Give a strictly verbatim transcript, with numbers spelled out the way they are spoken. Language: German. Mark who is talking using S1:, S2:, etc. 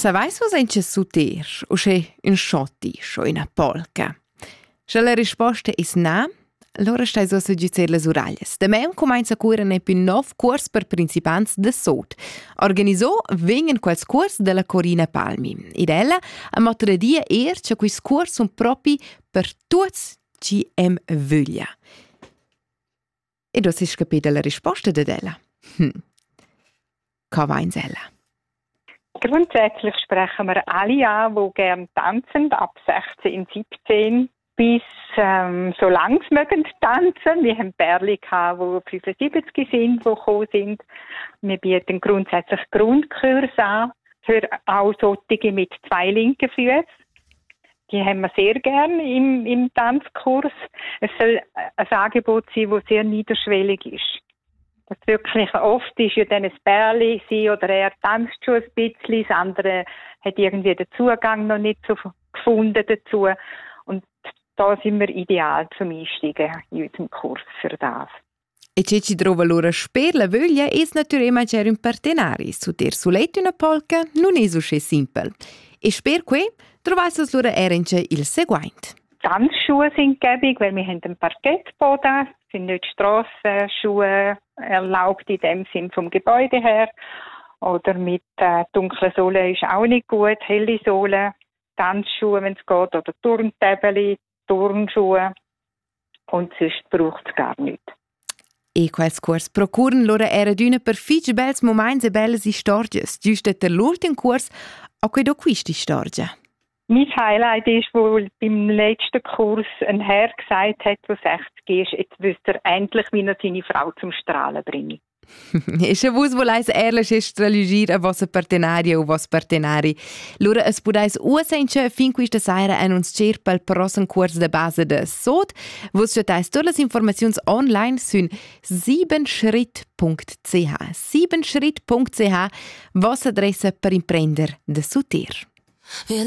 S1: Savais vos enche suter o che un schottisch o una polka? Se la risposta è na, allora stai so a giudizzare le uraglie. Da me comincia a correre ne più nov curs per principanti de sud. Organizzò vengono quels curs della Corina Palmi. Ed ella a motre dia er che quis curs sono propri per tutti chi em voglia. E das ist capita la risposta de ella. Hm. Ka weins ella.
S2: Grundsätzlich sprechen wir alle an, die gerne tanzen, ab sechzehn, siebzehn bis ähm, so lang sie mögen tanzen. Wir haben Pärchen gehabt, die fünfundsiebzig sind, die gekommen sind. Wir bieten grundsätzlich Grundkurs an für auch solche mit zwei linken Füßen. Die haben wir sehr gerne im, im Tanzkurs. Es soll ein Angebot sein, das sehr niederschwellig ist. Das wirklich oft ist ja dann ein Pärchen, sie oder er tanzt schon ein bisschen, das andere hat irgendwie den Zugang noch nicht so gefunden dazu. Und da sind wir ideal zum Einsteigen in unserem Kurs für das.
S1: E se ci trova l'ora sper la voglia es naturalmente un partenari. Su ter sulet una polka non è so simpel. E sper que trovais es l'ora erince il seguente.
S2: Tanzschuhe sind gäbig, weil wir haben einen Parkettboden, sind nicht Strassenschuhe erlaubt in dem Sinn vom Gebäude her. Oder mit äh, dunklen Sohlen ist auch nicht gut, helle Sohlen, Tanzschuhe, wenn es geht, oder Turntäbeli, Turnschuhe. Und sonst braucht es gar nicht.
S1: E quels curs procuren loro era d'una per fitg bels moments e belles istorges. Giusto der l'ultim curs, a quei do quisti storgia.
S2: Mein Highlight ist, wo beim letzten Kurs ein Herr gesagt hat, der sechzig ist, jetzt wüsste er endlich, wie er seine Frau zum Strahlen bringt.
S1: E se vos volais ehrlich estralugir a vossa partenaria o vos partenari, lura es podais usenche fin quista saira an uns cer pel prossem curs de base de sod, vos chatais todas as informações online sun sieben schritt punkt c h. sieben schritt punkt c h, vossa adressa per imprender de suter.